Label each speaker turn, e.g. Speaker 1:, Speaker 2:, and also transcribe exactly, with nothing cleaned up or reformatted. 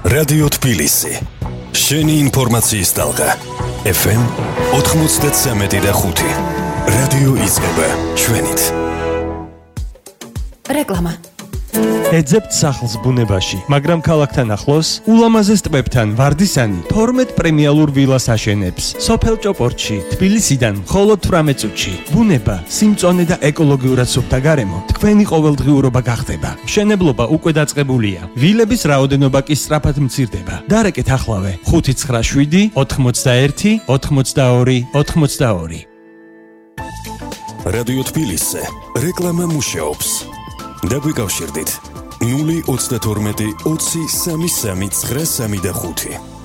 Speaker 1: რადიო თბილისი. შენი ინფორმაციის ტალღა. ეფ ემ ოცდამეცხრამეტი და ხუთი. რადიო იწყება ჩვენით.
Speaker 2: რეკლამა.
Speaker 3: ეძებთ სახლს ბუნებაში, მაგრამ ქალაქთან ახლოს, ულამაზეს ტბებთან ვარდისანი თორმეტ პრემიალურ ვილას აშენებს. სოფელ ჭოპორტში, თბილისიდან მხოლოდ თვრამეტ წუთში. ბუნება, სიმწონე და ეკოლოგიურად სუფთა გარემო თქვენი ყოველდღიურობა გახდება. მშენებლობა უკვე დაწყებულია. ვილების რაოდენობა კი სწრაფად მცირდება. დარეკეთ ახლავე ხუთი ცხრა შვიდი ოთხმოცდაერთი ოცდაორი ოცდაორი.
Speaker 1: რადიო თბილისზე რეკლამა მუშაობს. დაგვიკავშირდით ნული ოცდათორმეტი ოცი სამი სამი ცხრა სამი და ხუთი.